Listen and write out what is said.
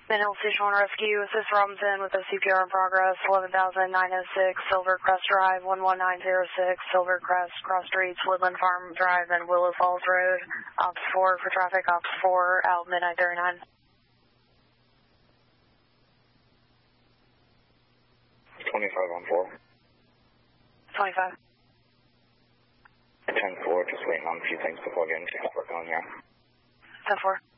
Hill Station 1 Rescue, assist Robinson with a CPR in progress, 11,906, Silvercrest Drive, 11906, Silvercrest, Cross Streets, Woodland Farm Drive, and Willow Falls Road. Ops 4 for traffic, Ops 4, out midnight 39. 25 on 4. 25. 10-4, just waiting on a few things before getting transport going here. 10-4.